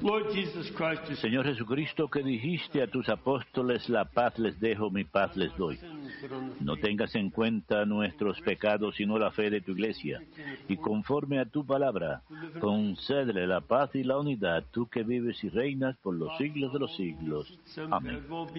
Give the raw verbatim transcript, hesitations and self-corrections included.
Lord Jesus Christ, you Señor Jesucristo, que dijiste a tus apóstoles, la paz les dejo, mi paz les doy. No tengas en cuenta nuestros pecados, sino la fe de tu iglesia. Y conforme a tu palabra, concédele la paz y la unidad, tú que vives y reinas por los siglos de los siglos. Amén.